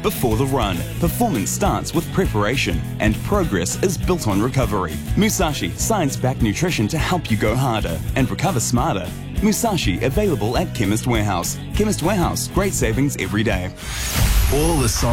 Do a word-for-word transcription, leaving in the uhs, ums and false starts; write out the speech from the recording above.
before the run. Performance starts with preparation, and progress is built on recovery. Musashi, science-backed nutrition to help you go harder and recover smarter. Musashi, available at Chemist Warehouse. Chemist Warehouse, great savings every day. All the songs